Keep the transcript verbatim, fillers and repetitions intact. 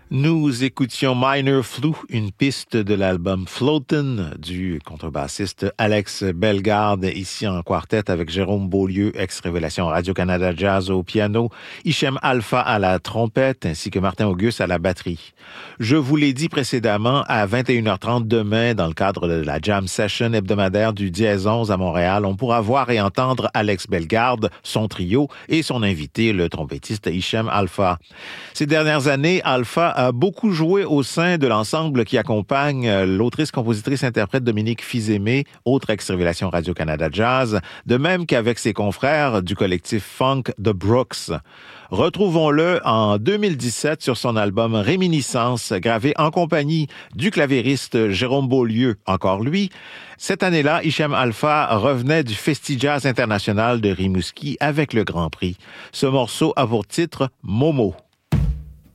Nous écoutions Minor Flou, une piste de l'album Floatin' du contrebassiste Alex Bellegarde, ici en quartet avec Jérôme Beaulieu, ex-Révélation Radio-Canada Jazz au piano, Hichem Alpha à la trompette, ainsi que Martin Auguste à la batterie. Je vous l'ai dit précédemment, à vingt et une heures trente demain, dans le cadre de la Jam Session hebdomadaire du Dièse onze à Montréal, on pourra voir et entendre Alex Bellegarde, son trio et son invité, le trompettiste Hichem Alpha. Ces dernières années, Alpha a beaucoup joué au sein de l'ensemble qui accompagne l'autrice, compositrice, interprète Dominique Fils-Aimé, autre ex-Révélation Radio-Canada Jazz, de même qu'avec ses confrères du collectif funk The Brooks. Retrouvons-le en deux mille dix-sept sur son album Réminiscence, gravé en compagnie du claviériste Jérôme Beaulieu, encore lui. Cette année-là, Hichem Alpha revenait du Festi-Jazz International de Rimouski avec le Grand Prix. Ce morceau a pour titre Momo.